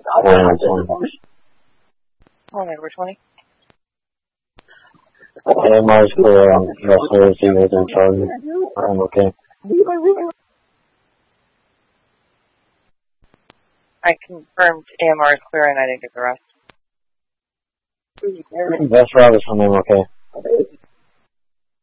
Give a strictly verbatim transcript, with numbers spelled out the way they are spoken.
One twenty. Oh, number twenty. A M R is clear on Russell Zero and Charlie. I'm okay. I confirmed A M R is clear and I didn't get the rest. Best route is from M, okay.